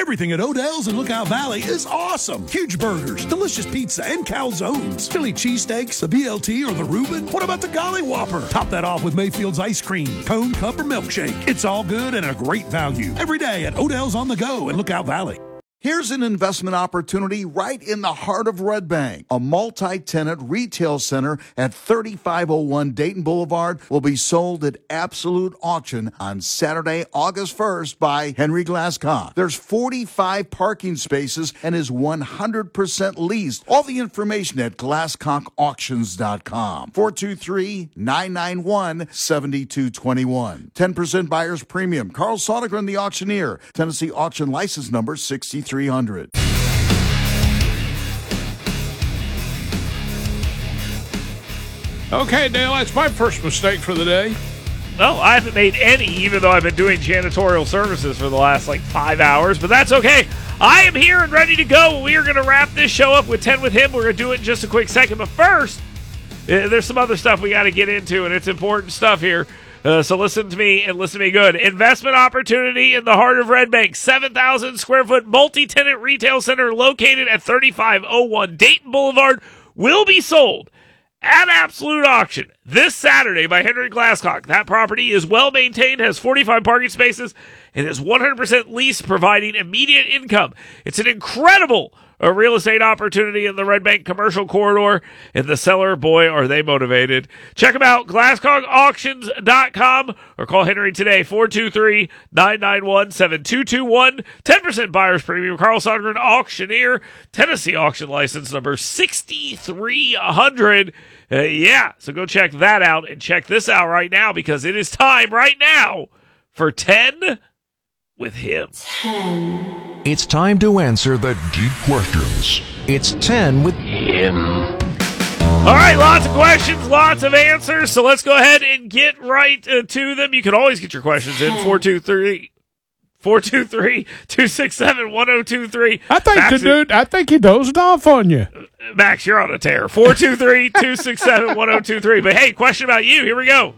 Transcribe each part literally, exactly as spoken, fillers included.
Everything at Odell's in Lookout Valley is awesome. Huge burgers, delicious pizza, and calzones. Philly cheesesteaks, the B L T, or the Reuben. What about the Golly Whopper? Top that off with Mayfield's ice cream, cone, cup, or milkshake. It's all good and a great value. Every day at Odell's on the Go in Lookout Valley. Here's an investment opportunity right in the heart of Red Bank. A multi-tenant retail center at thirty-five oh one Dayton Boulevard will be sold at absolute auction on Saturday, August first by Henry Glasscock. There's forty-five parking spaces and is one hundred percent leased. All the information at glasscock auctions dot com. four two three, nine nine one, seven two two one. ten percent buyer's premium. Carl Sodergren, the auctioneer. Tennessee auction license number sixty-three hundred. Okay, Dale, that's my first mistake for the day. No, I haven't made any, even though I've been doing janitorial services for the last, like, five hours. But that's okay. I am here and ready to go. We are going to wrap this show up with ten with him. We're going to do it in just a quick second. But first, uh, there's some other stuff we got to get into, and it's important stuff here. Uh, so listen to me and listen to me good. Investment opportunity in the heart of Red Bank. seven thousand square foot multi-tenant retail center located at thirty-five oh one Dayton Boulevard will be sold at absolute auction this Saturday by Henry Glasscock. That property is well maintained, has forty-five parking spaces, and is one hundred percent leased, providing immediate income. It's an incredible a real estate opportunity in the Red Bank commercial corridor. And the seller, boy, are they motivated. Check them out, glasscock auctions dot com, or call Henry today, four two three, nine nine one, seven two two one. ten percent buyer's premium. Carl Sodergren, auctioneer, Tennessee auction license number sixty-three hundred. Uh, yeah, so go check that out and check this out right now, because it is time right now for ten with him. ten. It's time to answer the deep questions. It's ten with him. All right, lots of questions, lots of answers, so let's go ahead and get right uh, to them. You can always get your questions in, four two three, four two three, two six seven, one oh two three. I think Max, the dude, I think he dozed off on you. Max, you're on a tear. four two three, two six seven, one oh two three. But hey, question about you. Here we go.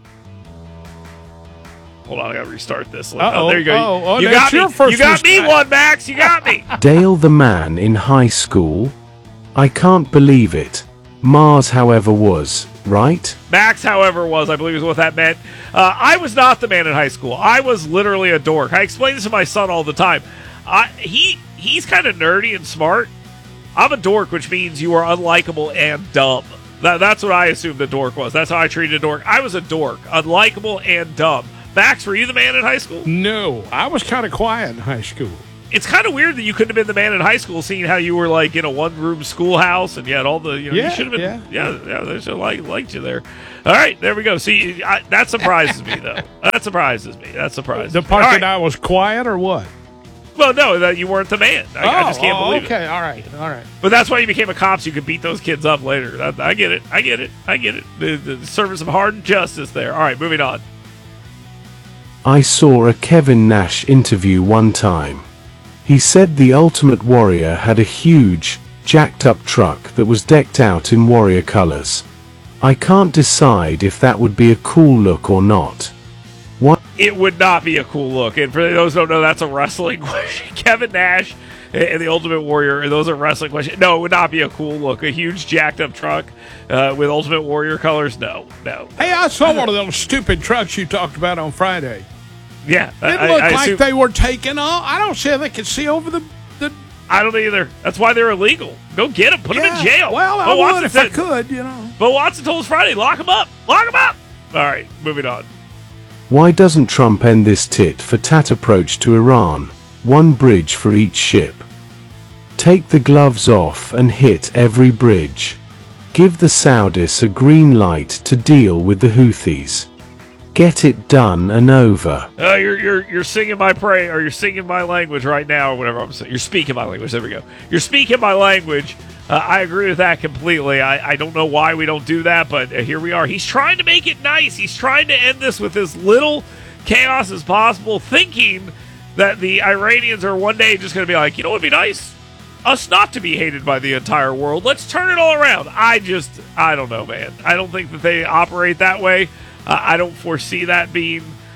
Hold on, I gotta restart this. Uh-oh. Oh, there you go. Oh, oh, you that's got me. your first You got me mistake. one, Max. You got me. Dale the man in high school. I can't believe it. Mars, however, was, right? Max, however, was, I believe is what that meant. Uh, I was not the man in high school. I was literally a dork. I explain this to my son all the time. I, he He's kind of nerdy and smart. I'm a dork, which means you are unlikable and dumb. That, that's what I assumed a dork was. That's how I treated a dork. I was a dork, unlikable and dumb. Max, were you the man in high school? No, I was kind of quiet in high school. It's kind of weird that you couldn't have been the man in high school, seeing how you were like in a one-room schoolhouse and you had all the, you know, Yeah, you should have been, yeah. yeah, yeah, they should have liked, liked you there. All right, there we go. See, I, that surprises me, though. That surprises me. That surprises The me. part All that right. I was quiet or what? Well, no, that you weren't the man. I, I just can't oh, believe okay, it. all right, all right. But that's why you became a cop, so you could beat those kids up later. I, I get it. I get it. I get it. The, the service of hard justice there. All right, moving on. I saw a Kevin Nash interview one time. He said the Ultimate Warrior had a huge, jacked up truck that was decked out in Warrior colors. I can't decide if that would be a cool look or not. What? It would not be a cool look. And for those who don't know, that's a wrestling question. Kevin Nash and the Ultimate Warrior, those are wrestling questions. No, it would not be a cool look. A huge jacked up truck uh, with Ultimate Warrior colors? No, no. Hey, I saw one of those stupid trucks you talked about on Friday. Yeah. It I, looked I like assume, they were taking off. I don't see how they could see over the... the I don't either. That's why they're illegal. Go get them. Put yeah, them in jail. Well, I Bo would Watson if said, I could, you know. Bo Watson told us Friday, lock them up. Lock them up. All right, moving on. Why doesn't Trump end this tit-for-tat approach to Iran? One bridge for each ship. Take the gloves off and hit every bridge. Give the Saudis a green light to deal with the Houthis. Get it done and over. Uh, you're you're you're singing my pray, or you're singing my language right now, or whatever I'm saying. You're speaking my language. There we go. You're speaking my language. Uh, I agree with that completely. I, I don't know why we don't do that, but uh, here we are. He's trying to make it nice. He's trying to end this with as little chaos as possible, thinking that the Iranians are one day just going to be like, you know what would be nice? Us not to be hated by the entire world. Let's turn it all around. I just, I don't know, man. I don't think that they operate that way. Uh, I don't foresee that being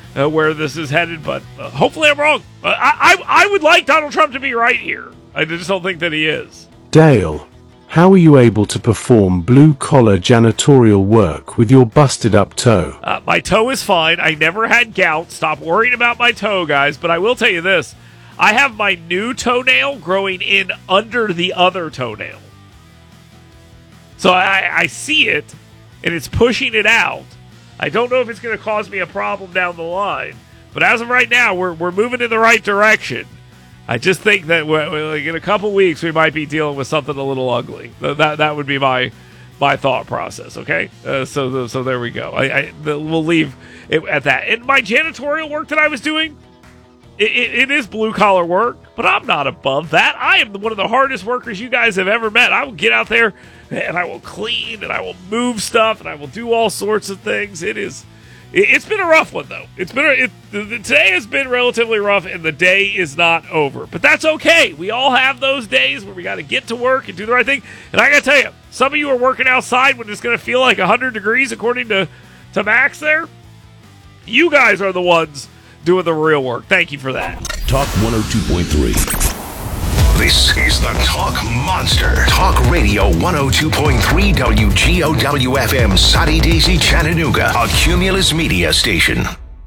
uh, where this is headed, but uh, hopefully I'm wrong. Uh, I, I I would like Donald Trump to be right here. I just don't think that he is. Dale, how are you able to perform blue-collar janitorial work with your busted-up toe? Uh, my toe is fine. I never had gout. Stop worrying about my toe, guys. But I will tell you this. I have my new toenail growing in under the other toenail. So I, I see it, and it's pushing it out. I don't know if it's going to cause me a problem down the line. But as of right now, we're we're moving in the right direction. I just think that we're, like in a couple weeks we might be dealing with something a little ugly. That that would be my my thought process. Okay, uh, so so there we go. I, I we'll leave it at that. And my janitorial work that I was doing, it, it, it is blue collar work, but I'm not above that. I am one of the hardest workers you guys have ever met. I will get out there and I will clean and I will move stuff and I will do all sorts of things. It is. It's been a rough one, though. It's been a, it, the, the, today has been relatively rough, and the day is not over. But that's okay. We all have those days where we got to get to work and do the right thing. And I got to tell you, some of you are working outside when it's going to feel like one hundred degrees, according to, to Max there. You guys are the ones doing the real work. Thank you for that. Talk one oh two point three. This is the Talk Monster. Talk Radio one oh two point three W G O W F M, Soddy Daisy, Chattanooga, a Cumulus Media station.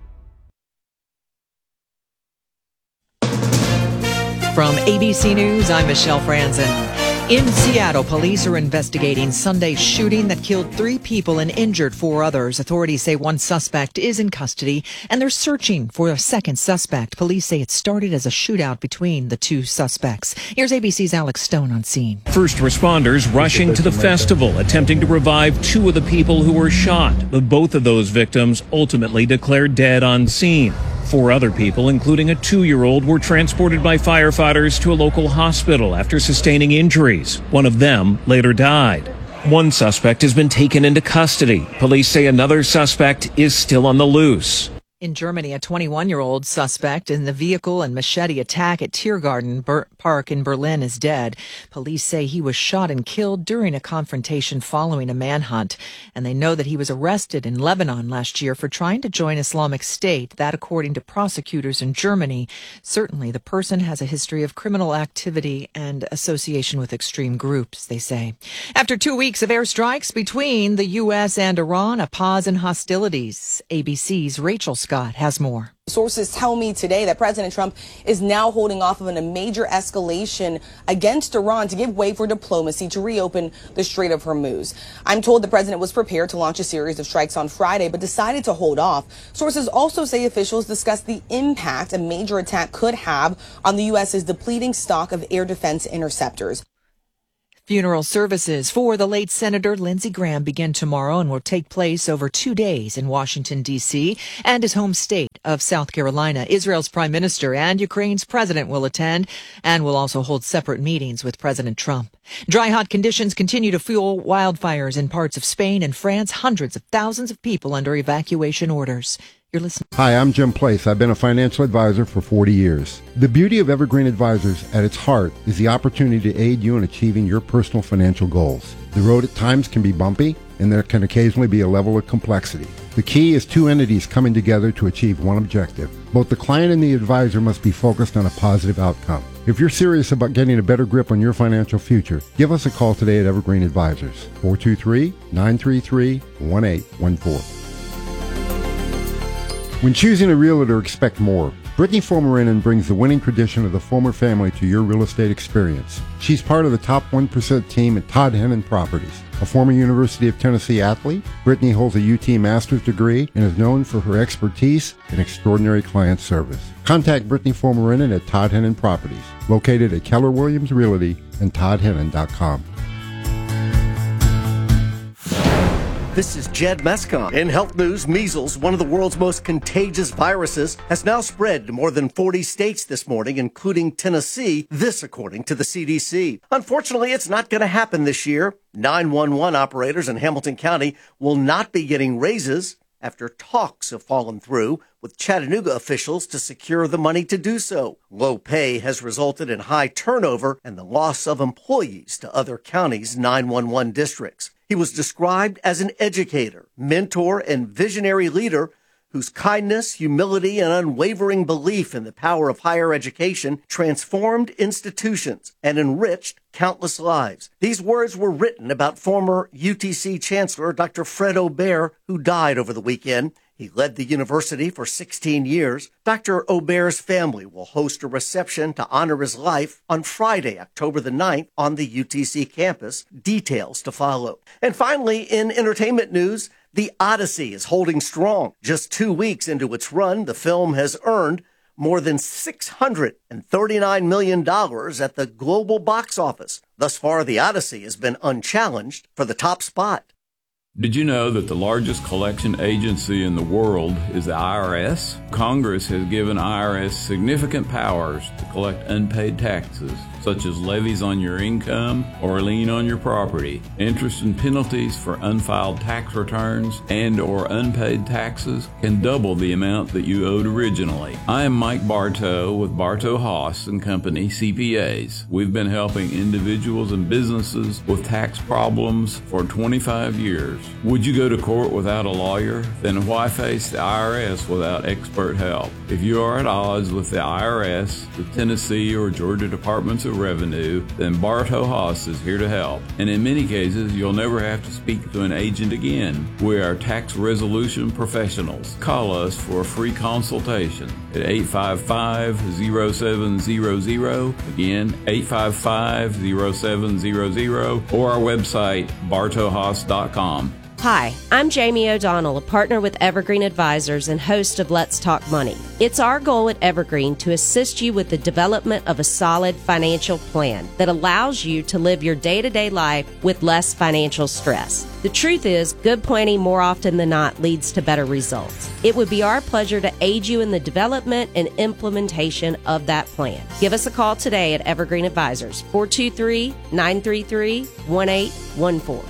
From A B C News, I'm Michelle Franzen. In Seattle, police are investigating Sunday's shooting that killed three people and injured four others. Authorities say one suspect is in custody, and they're searching for a second suspect. Police say it started as a shootout between the two suspects. Here's A B C's Alex Stone on scene. First responders rushing to the festival, attempting to revive two of the people who were shot, but both of those victims ultimately declared dead on scene. Four other people, including a two-year-old, were transported by firefighters to a local hospital after sustaining injuries. One of them later died. One suspect has been taken into custody. Police say another suspect is still on the loose. In Germany, a twenty-one-year-old suspect in the vehicle and machete attack at Tiergarten Ber- Park in Berlin is dead. Police say he was shot and killed during a confrontation following a manhunt. And they know that he was arrested in Lebanon last year for trying to join Islamic State. That, according to prosecutors in Germany. Certainly, the person has a history of criminal activity and association with extreme groups, they say. After two weeks of airstrikes between the U S and Iran, a pause in hostilities. A B C's Rachel Scott has more. Sources tell me today that President Trump is now holding off on a major escalation against Iran to give way for diplomacy to reopen the Strait of Hormuz. I'm told the president was prepared to launch a series of strikes on Friday, but decided to hold off. Sources also say officials discussed the impact a major attack could have on the U S's depleting stock of air defense interceptors. Funeral services for the late Senator Lindsey Graham begin tomorrow and will take place over two days in Washington, D C and his home state of South Carolina. Israel's prime minister and Ukraine's president will attend and will also hold separate meetings with President Trump. Dry, hot conditions continue to fuel wildfires in parts of Spain and France. Hundreds of thousands of people under evacuation orders. You're listening. Hi, I'm Jim Place. I've been a financial advisor for forty years. The beauty of Evergreen Advisors at its heart is the opportunity to aid you in achieving your personal financial goals. The road at times can be bumpy, and there can occasionally be a level of complexity. The key is two entities coming together to achieve one objective. Both the client and the advisor must be focused on a positive outcome. If you're serious about getting a better grip on your financial future, give us a call today at Evergreen Advisors, four two three, nine three three, one eight one four. When choosing a realtor, expect more. Brittany Fomerinen brings the winning tradition of the Fomer family to your real estate experience. She's part of the top one percent team at Todd Hennon Properties. A former University of Tennessee athlete, Brittany holds a U T master's degree and is known for her expertise and extraordinary client service. Contact Brittany Fomerinen at Todd Hennon Properties, located at Keller Williams Realty and todd hennon dot com. This is Jed Mescon. In health news, measles, one of the world's most contagious viruses, has now spread to more than forty states this morning, including Tennessee, this according to the C D C. Unfortunately, it's not going to happen this year. nine one one operators in Hamilton County will not be getting raises after talks have fallen through with Chattanooga officials to secure the money to do so. Low pay has resulted in high turnover and the loss of employees to other counties' nine one one districts. He was described as an educator, mentor, and visionary leader whose kindness, humility, and unwavering belief in the power of higher education transformed institutions and enriched countless lives. These words were written about former U T C Chancellor Doctor Fred Aubert, who died over the weekend. He led the university for sixteen years. Doctor Aubert's family will host a reception to honor his life on Friday, October the ninth, on the U T C campus. Details to follow. And finally, in entertainment news, The Odyssey is holding strong. Just two weeks into its run, the film has earned more than six hundred thirty-nine million dollars at the global box office. Thus far, The Odyssey has been unchallenged for the top spot. Did you know that the largest collection agency in the world is the I R S? Congress has given I R S significant powers to collect unpaid taxes, such as levies on your income or a lien on your property, interest and penalties for unfiled tax returns and or unpaid taxes can double the amount that you owed originally. I am Mike Bartow with Bartow Haas and Company C P As. We've been helping individuals and businesses with tax problems for twenty-five years. Would you go to court without a lawyer? Then why face the I R S without expert help? If you are at odds with the I R S, the Tennessee or Georgia Departments of Revenue, then Bartow Haas is here to help. And in many cases, you'll never have to speak to an agent again. We are tax resolution professionals. Call us for a free consultation at eight five five, zero seven zero zero. Again, eight five five, zero seven zero zero, or our website, bartow haas dot com. Hi, I'm Jamie O'Donnell, a partner with Evergreen Advisors and host of Let's Talk Money. It's our goal at Evergreen to assist you with the development of a solid financial plan that allows you to live your day-to-day life with less financial stress. The truth is, good planning more often than not leads to better results. It would be our pleasure to aid you in the development and implementation of that plan. Give us a call today at Evergreen Advisors, four two three, nine three three, one eight one four.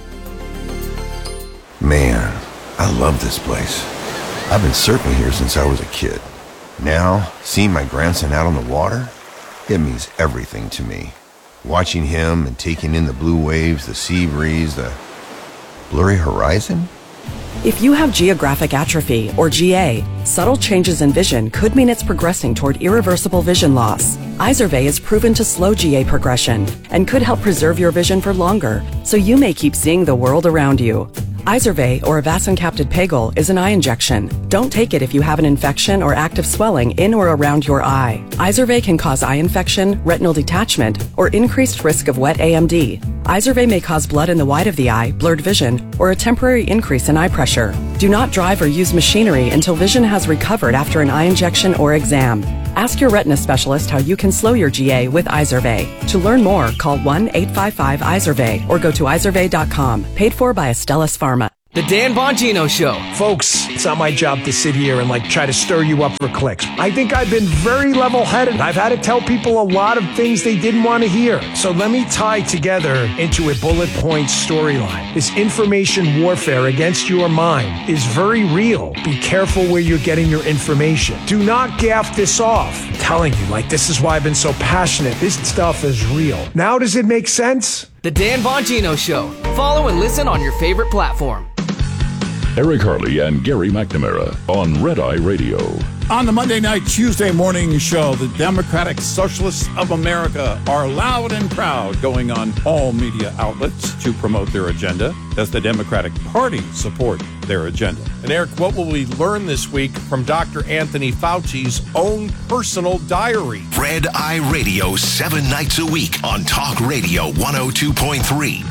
Man, I love this place. I've been surfing here since I was a kid. Now, seeing my grandson out on the water, it means everything to me. Watching him and taking in the blue waves, the sea breeze, the blurry horizon. If you have geographic atrophy, or G A, subtle changes in vision could mean it's progressing toward irreversible vision loss. Izervay is proven to slow G A progression and could help preserve your vision for longer, so you may keep seeing the world around you. Izervay, or avacincaptad pegol, is an eye injection. Don't take it if you have an infection or active swelling in or around your eye. Izervay can cause eye infection, retinal detachment, or increased risk of wet A M D. Izervay may cause blood in the white of the eye, blurred vision, or a temporary increase in eye pressure. Do not drive or use machinery until vision has recovered after an eye injection or exam. Ask your retina specialist how you can slow your G A with Izervay. To learn more, call one eight five five Izervay or go to izervay dot com. Paid for by Astellas Pharma. The Dan Bongino Show. Folks, it's not my job to sit here and like try to stir you up for clicks. I think I've been very level-headed. I've had to tell people a lot of things they didn't want to hear. So let me tie together into a bullet point storyline. This information warfare against your mind is very real. Be careful where you're getting your information. Do not gaff this off. I'm telling you, like, this is why I've been so passionate. This stuff is real. Now does it make sense? The Dan Bongino Show. Follow and listen on your favorite platform. Eric Harley and Gary McNamara on Red Eye Radio. On the Monday night, Tuesday morning show, the Democratic Socialists of America are loud and proud, going on all media outlets to promote their agenda. Does the Democratic Party support their agenda? And Eric, what will we learn this week from Doctor Anthony Fauci's own personal diary? Red Eye Radio, seven nights a week on Talk Radio one oh two point three.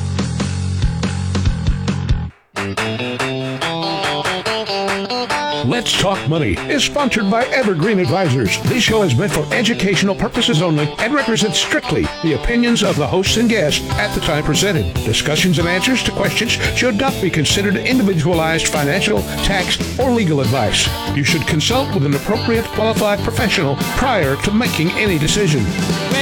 Let's Talk Money is sponsored by Evergreen Advisors. This show is meant for educational purposes only and represents strictly the opinions of the hosts and guests at the time presented. Discussions and answers to questions should not be considered individualized financial, tax, or legal advice. You should consult with an appropriate qualified professional prior to making any decision.